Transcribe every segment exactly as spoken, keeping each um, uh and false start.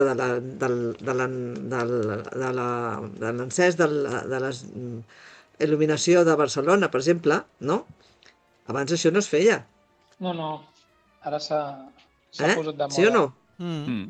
de la, del, de la, del, de la, de l'encès de, la, de la il·luminació de Barcelona, per exemple, no? Abans això no es feia. No, no, ara s'ha Eh? posat de moda. Sí o no? Mm. Mm.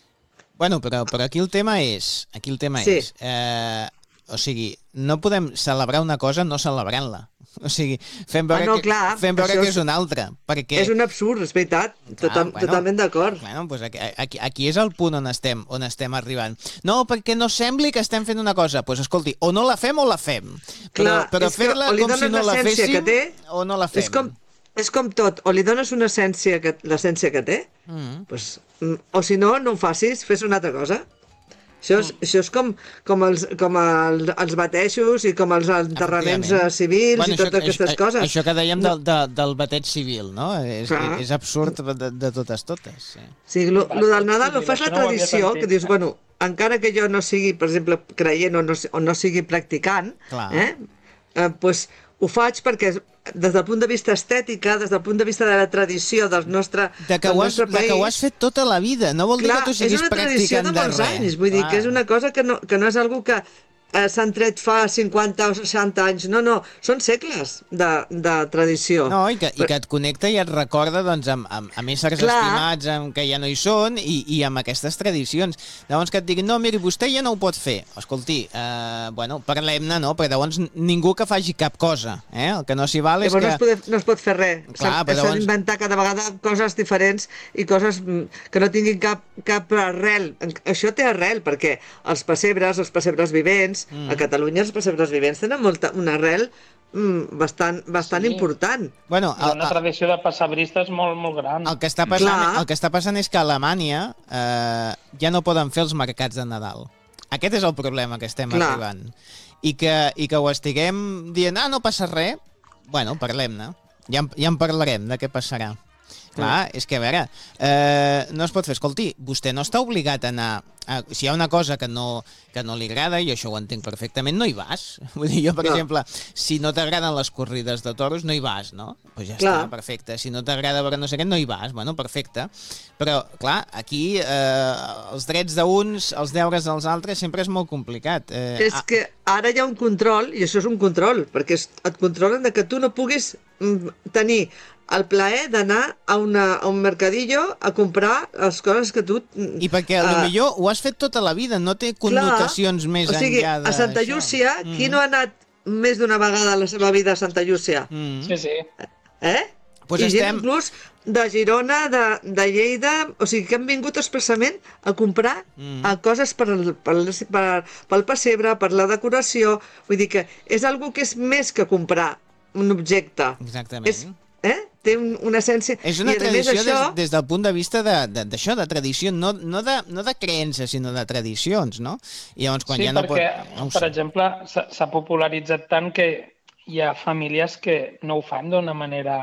Bueno, però, però aquí el tema és... Aquí el tema Sí. és... Eh, o sigui, no podem celebrar una cosa no celebrant-la. O sigui, fem veure, Ah, no, que, clar, fem veure això que és- és una altra. Perquè... És un absurd, és veritat. Clar, Total, bueno. totalment d'acord. Bueno, doncs aquí, aquí, aquí és el punt on estem, on estem arribant. No, perquè no sembli que estem fent una cosa. Doncs pues, escolti, o no la fem o la fem. Però, Clar, però és que fer-la o li com si dones no la l'essència féssim que té, o no la fem. És com, és com tot, o li dones una essència, que, l'essència que té, Mm. pues, mm, o si no, no ho facis, fes una altra cosa. Això és, això és com, com, els, com el, els batejos i com els enterraments Efectivament. eh, civils Bueno, i totes això, aquestes això, coses. Això que dèiem No. del, de, del bateig civil, no? És, Clar. és absurd de, de totes totes. Sí. O sigui, lo, lo del Nadal ho fas la Això no ho havia tradició, sentit. que dius, bueno, encara que jo no sigui, per exemple, creient o no, o no sigui practicant, Clar. eh, eh, pues, ho faig perquè des del punt de vista estètica, des del punt de vista de la tradició del nostre, De que, del ho has, nostre de país... que ho has fet tota la vida, no vol dir Clar, que tu és siguis una tradició practicant de molts res. anys, vull dir Clar. que és una cosa que no, que no és algo que eh, s'han tret fa cinquanta o seixanta anys, no, no, són segles de, de tradició. No, i que, i que et connecta i et recorda doncs, amb, amb, amb éssers Clar. estimats amb, que ja no hi són i, i amb aquestes tradicions. Llavors que et diguin, no, miri, vostè ja no ho pot fer. Escolti, eh, bueno, parlem-ne, no? Perquè llavors ningú que faci cap cosa. Eh? El que no s'hi val és Llavors que... no es, pot, no es pot fer res. Clar, S'ha però s'ha llavors- d'inventar cada vegada coses diferents i coses mm, que no tinguin cap, cap arrel. Això té arrel, perquè els pessebres, els pessebres vivents, mm. a Catalunya els pessebres vivents tenen molta, una arrel mm, bastant, bastant Sí. important. Bueno, Hi ha el, una el, tradició de passabristes molt, molt gran. el, que està passant, Clar. el que està passant és que a Alemanya eh, ja no poden fer els mercats de Nadal. Aquest és el problema que estem Clar. arribant. I que, I que ho estiguem dient, ah, no passa res, bueno, parlem-ne. Ja, en- ja en parlarem de què passarà. Clar, és que a veure, eh, no es pot fer. Escolti, vostè no està obligat a anar... A, si hi ha una cosa que no, que no li agrada, i això ho entenc perfectament, no hi vas. Vull dir, jo, per No. exemple, si no t'agraden les corrides de toros, no hi vas, no? Doncs pues ja Clar. està, perfecte. Si no t'agrada veure no sé què, no hi vas. Bueno, perfecte. Però, clar, aquí eh, els drets d'uns, els deures dels altres, sempre és molt complicat. Eh, És que ara hi ha un control, i això és un control, perquè es- et controlen de que tu no puguis mm, tenir el plaer d'anar a, una, a un mercadillo a comprar les coses que tu... mm, I perquè eh, potser ho has fet tota la vida, no té connotacions clar, més o sigui, enllà de a Santa això. Llúcia, qui no ha anat més d'una vegada a la seva vida a Santa Llúcia? Mm. Sí, sí. Eh? Pues I gent estem- inclús de Girona, de, de Lleida, o sigui que han vingut expressament a comprar Mm. mm. coses per, al- per, per, pel pessebre, per la decoració, vull dir que és algo que és més que comprar un objecte. Exactament. És, eh? Té un, una essència... És una I, a més, tradició això, des, des del punt de vista de- de- d'això, de, de tradició, no, no, de, no de creences, sinó de tradicions, no? I llavors, quan sí, ja no perquè, pot... No ho per sé. exemple, s'ha s'ha popularitzat tant que hi ha famílies que no ho fan d'una manera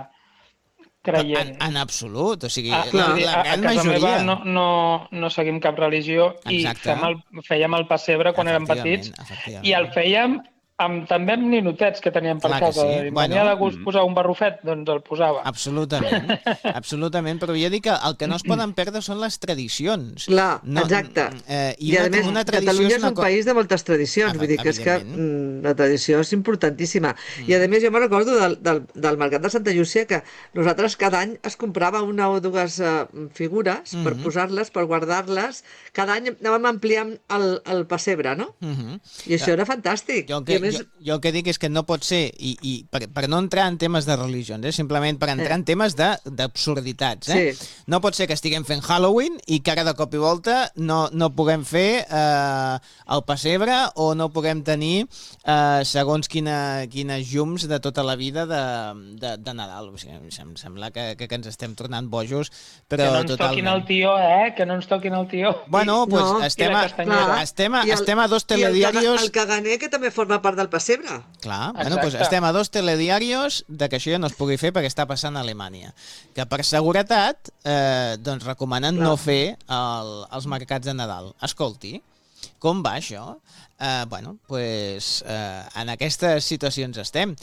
creient. En, en absolut, o sigui, Ah, la, vull dir, la a, a gran casa majoria... meva no, no, no seguim cap religió i Exacte. fem el, fèiem el pessebre quan érem Efectivament, petits efectivament. i el fèiem amb, també amb ninotets que teníem per Clar que casa. sí. I Bueno. venia de gust posar un barrufet, doncs el posava. Absolutament, absolutament, però jo dic que el que no es poden perdre són les tradicions. clar, exacte. Eh, I, I, a una, més, una tradició Catalunya és una un co- país de moltes tradicions, vull dir que és que Evidentment. mm, la tradició és importantíssima. Mm. I a més jo me recordo del, del, del Mercat de Santa Llúcia que nosaltres cada any es comprava una o dues uh, figures mm -hmm. per posar-les, per guardar-les. Cada any anàvem ampliant el, el pessebre, no? Mhm. I això era fantàstic. Jo el I que, a més, jo, jo el que dic és que no pot ser, i, i per, per no entrar en temes de religions, eh, simplement per entrar Eh. en temes de- d'absurditats. Eh? Sí. No pot ser que estiguem fent Halloween i que ara de cop i volta no, no puguem fer eh, el pessebre o no puguem tenir eh, segons quina, quines llums de tota la vida de, de, de Nadal. O sigui, em sembla que, que, que ens estem tornant bojos, però Que no ens totalment. toquin el tió, eh? Que no ens toquin el tió. Bueno, I- pues no, estem, i la a, castanyera. estem, a, I el- estem a dos i el caga- telediarios... El caganer, que també forma part del pessebre. Clar, Exacte. bueno, doncs estem a dos telediarios de que això ja no es pugui fer perquè està passant a Alemanya. Que per seguretat eh, doncs recomanen Clar. no fer el, els mercats de Nadal. Escolti, com va això? Eh, bueno, pues, eh, en aquestes situacions estem.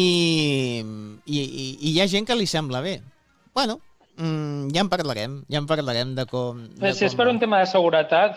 I, i, i, i hi ha gent que li sembla bé. Bueno, mm, ja en parlarem, ja en parlarem de com... De Però si és com per va. un tema de seguretat,